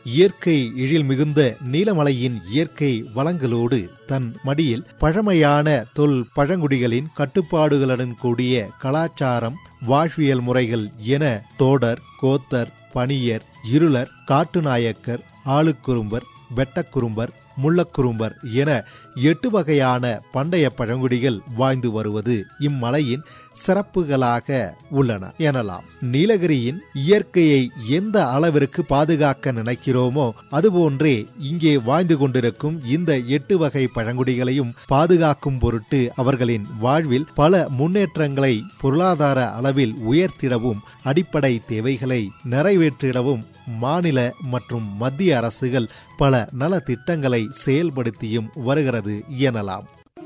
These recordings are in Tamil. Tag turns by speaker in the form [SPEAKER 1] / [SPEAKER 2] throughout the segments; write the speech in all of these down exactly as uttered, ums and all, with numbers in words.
[SPEAKER 1] இயற்கை எழில் மிகுந்த நீலமலையின் இயற்கை வளங்களோடு தன் மடியில் பழமையான தொல் பழங்குடிகளின் கட்டுப்பாடுகளுடன் கூடிய கலாச்சாரம், வாழ்வியல் முறைகள் என தோடர், கோத்தர், பணியர், இருளர், காட்டுநாயக்கர், ஆளுக்குறும்பர், வெட்டக்குறும்பர், முள்ளக்குறும்பர் என எட்டு வகையான பண்டைய பழங்குடிகள் வாழ்ந்து வருவது இம்மலையின் சிறப்புகளாக உள்ளன எனலாம். நீலகிரியின் இயற்கையை எந்த அளவிற்கு பாதுகாக்க நினைக்கிறோமோ அதுபோன்றே இங்கே வாழ்ந்து கொண்டிருக்கும் இந்த எட்டு வகை பழங்குடிகளையும் பாதுகாக்கும் பொருட்டு அவர்களின் வாழ்வில் பல முன்னேற்றங்களை பொருளாதார அளவில் உயர்த்திடவும் அடிப்படை தேவைகளை நிறைவேற்றிடவும் மாநில மற்றும் மத்திய அரசுகள் பல நல திட்டங்களை செயல்படுத்தியும் வருகிறது எனலாம்.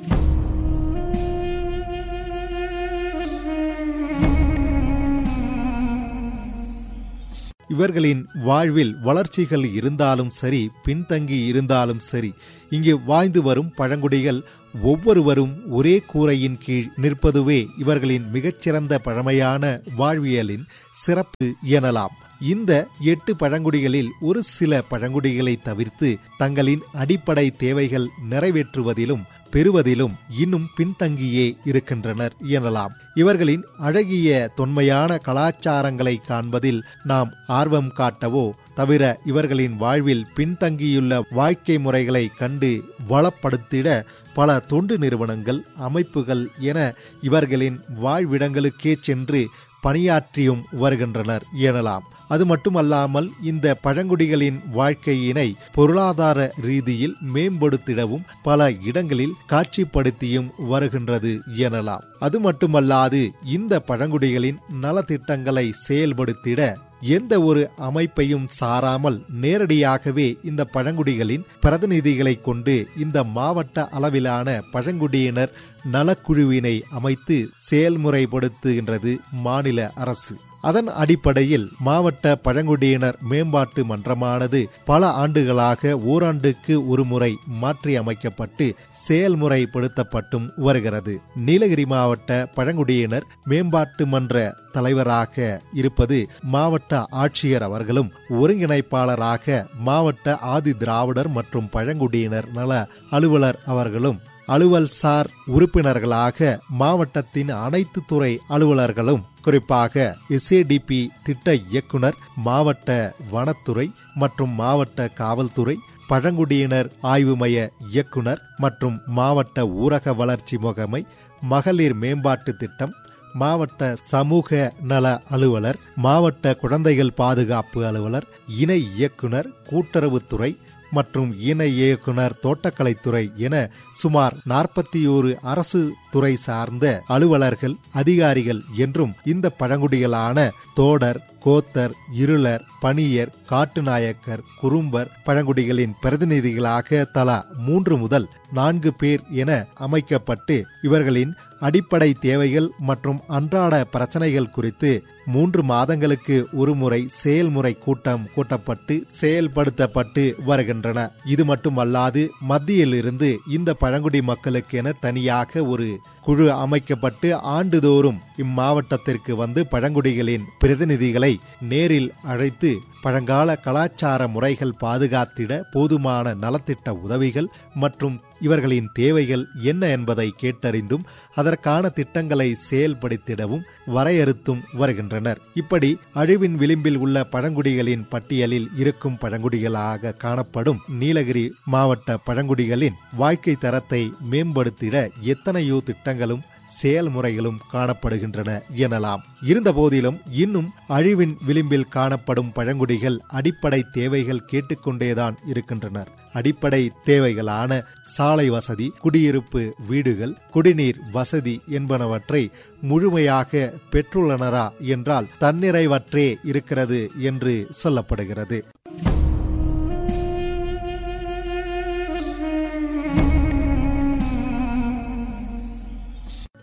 [SPEAKER 1] இவர்களின் வாழ்வில் வளர்ச்சிகள் இருந்தாலும் சரி, பின்தங்கி இருந்தாலும் சரி, இங்கு வாழ்ந்து வரும் பழங்குடிகள் ஒவ்வொருவரும் ஒரே கூரையின் கீழ் நிற்பதுவே இவர்களின் மிகச்சிறந்த பழமையான வாழ்வியலின் சிறப்பு எனலாம். இந்த எட்டு பழங்குடிகளில் ஒரு சில பழங்குடிகளை தவிர்த்து தங்களின் அடிப்படை தேவைகள் நிறைவேற்றுவதிலும் பெறுவதிலும் இன்னும் பின்தங்கியே இருக்கின்றனர் எனலாம். இவர்களின் அழகிய தொன்மையான கலாச்சாரங்களை காண்பதில் நாம் ஆர்வம் காட்டவோ தவிர இவர்களின் வாழ்வில் பின்தங்கியுள்ள வாழ்க்கை முறைகளை கண்டு வளப்படுத்திட பல தொண்டு நிறுவனங்கள், அமைப்புகள் என இவர்களின் வாழ்விடங்களுக்கே சென்று பணியாற்றியும் வருகின்றனர் எனலாம். அது மட்டுமல்லாமல் இந்த பழங்குடிகளின் வாழ்க்கையினை பொருளாதார ரீதியில் மேம்படுத்திடவும் பல இடங்களில் காட்சிப்படுத்தியும் வருகின்றது எனலாம். அது மட்டுமல்லாது இந்த பழங்குடிகளின் நலத்திட்டங்களை செயல்படுத்திட எந்த ஒரு அமைப்பையும் சாராமல் நேரடியாகவே இந்த பழங்குடிகளின் பிரதிநிதிகளை கொண்டு இந்த மாவட்ட அளவிலான பழங்குடியினர் நலக்குழுவினை அமைத்து செயல்முறைப்படுத்துகின்றது மாநில அரசு. அதன் அடிப்படையில் மாவட்ட பழங்குடியினர் மேம்பாட்டு மன்றமானது பல ஆண்டுகளாக ஓராண்டுக்கு ஒரு முறை மாற்றி அமைக்கப்பட்டு செயல்முறைப்படுத்தப்பட்டும் வருகிறது. நீலகிரி மாவட்ட பழங்குடியினர் மேம்பாட்டு மன்ற தலைவராக இருப்பது மாவட்ட ஆட்சியர் அவர்களும், ஒருங்கிணைப்பாளராக மாவட்ட ஆதி திராவிடர் மற்றும் பழங்குடியினர் நல அலுவலர் அவர்களும், அலுவல் சார் உறுப்பினர்களாக மாவட்டத்தின் அனைத்து துறை அலுவலர்களும், குறிப்பாக எஸ் ஏ டி பி திட்ட இயக்குனர், மாவட்ட வனத்துறை மற்றும் மாவட்ட காவல்துறை, பழங்குடியினர் ஆய்வு மைய இயக்குனர் மற்றும் மாவட்ட ஊரக வளர்ச்சி முகமை, மகளிர் மேம்பாட்டு திட்டம், மாவட்ட சமூக நல அலுவலர், மாவட்ட குழந்தைகள் பாதுகாப்பு அலுவலர், இணை இயக்குனர் கூட்டுறவுத்துறை மற்றும் இணை இயக்குனர் தோட்டக்கலைத்துறை என சுமார் நாற்பத்தி ஓரு அரசு துறை சார்ந்த அலுவலர்கள், அதிகாரிகள் என்றும் இந்த பழங்குடிகளான தோடர், கோத்தர், இருளர், பணியர், காட்டுநாயக்கர், குறும்பர் பழங்குடிகளின் பிரதிநிதிகளாக தலா மூன்று முதல் நான்கு பேர் என அமைக்கப்பட்டு இவர்களின் அடிப்படை தேவைகள் மற்றும் அன்றாட பிரச்சனைகள் குறித்து மூன்று மாதங்களுக்கு ஒருமுறை செயல்முறை கூட்டம் கூட்டப்பட்டு செயல்படுத்தப்பட்டு வருகின்றன. இது மட்டுமல்லாது மத்தியில் இருந்து இந்த பழங்குடி மக்களுக்கென தனியாக ஒரு குழு அமைக்கப்பட்டு ஆண்டுதோறும் இம்மாவட்டத்திற்கு வந்து பழங்குடிகளின் பிரதிநிதிகளை நேரில் அழைத்து பழங்கால கலாச்சார முறைகள் பாதுகாத்திட போதுமான நலத்திட்ட உதவிகள் மற்றும் இவர்களின் தேவைகள் என்ன என்பதை கேட்டறிந்தும் அதற்கான திட்டங்களை செயல்படுத்திடவும் வரையறுத்தும் வருகின்றனர். இப்படி அழிவின் விளிம்பில் உள்ள பழங்குடிகளின் பட்டியலில் இருக்கும் பழங்குடிகளாக காணப்படும் நீலகிரி மாவட்ட பழங்குடிகளின் வாழ்க்கை தரத்தை மேம்படுத்திட எத்தனையோ திட்டங்களும் செயல்முறைகளும் காணப்படுகின்றன எனலாம். இருந்த போதிலும் இன்னும் அழிவின் விளிம்பில் காணப்படும் பழங்குடிகள் அடிப்படை தேவைகள் கேட்டுக்கொண்டேதான் இருக்கின்றனர். அடிப்படை தேவைகளான சாலை வசதி, குடியிருப்பு வீடுகள், குடிநீர் வசதி என்பனவற்றை முழுமையாக பெற்றுள்ளனரா என்றால் தன்னிறைவற்றே இருக்கிறது என்று சொல்லப்படுகிறது.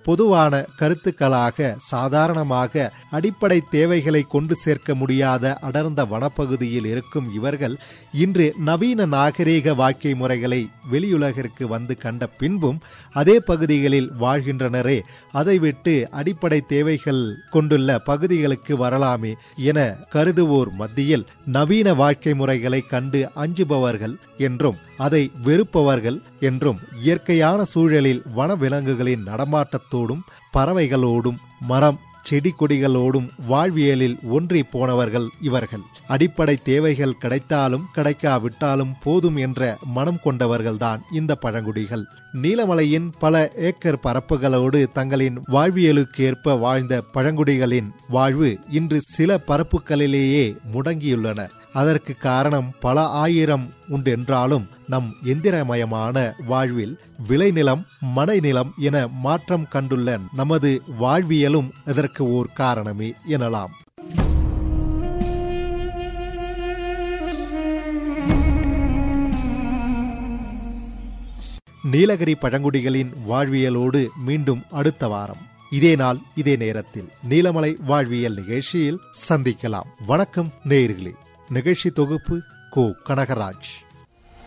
[SPEAKER 1] பொதுவான கருத்துக்களாக சாதாரணமாக அடிப்படை தேவைகளை கொண்டு சேர்க்க முடியாத அடர்ந்த வனப்பகுதியில் இருக்கும் இவர்கள் இன்று நவீன நாகரீக வாழ்க்கை முறைகளை வெளியுலகிற்கு வந்து கண்ட பின்பும் அதே பகுதிகளில் வாழ்கின்றனரே, அதை விட்டு அடிப்படை தேவைகள் கொண்டுள்ள பகுதிகளுக்கு வரலாமே என கருதுவோர் மத்தியில் நவீன வாழ்க்கை முறைகளை கண்டு அஞ்சுபவர்கள் என்றும் அதை வெறுப்பவர்கள் என்றும் இயற்கையான சூழலில் வனவிலங்குகளின் நடமாட்டத்தோடும் பறவைகளோடும் மரம் செடி கொடிகளோடும் வாழ்வியலில் ஒன்றி போனவர்கள் இவர்கள். அடிப்படை தேவைகள் கிடைத்தாலும் கிடைக்காவிட்டாலும் போதும் என்ற மனம் கொண்டவர்கள்தான் இந்த பழங்குடிகள். நீலமலையின் பல ஏக்கர் பரப்புகளோடு தங்களின் வாழ்வியலுக்கேற்ப வாழ்ந்த பழங்குடிகளின் வாழ்வு இன்று சில பரப்புகளிலேயே முடங்கியுள்ளன. அதற்கு காரணம் பல ஆயிரம் உண்டென்றாலும் நம் எந்திரமயமான வாழ்வில் விளைநிலம் மனைநிலம் என மாற்றம் கண்டுள்ள நமது வாழ்வியலும் அதற்கு ஓர் காரணமே எனலாம். நீலகிரி பழங்குடிகளின் வாழ்வியலோடு மீண்டும் அடுத்த வாரம் இதே நாள் இதே நேரத்தில் நீலமலை வாழ்வியல் நிகழ்ச்சியில் சந்திக்கலாம். வணக்கம் நேயர்களே. நிகழ்ச்சி தொகுப்பு கோ கனகராஜ்.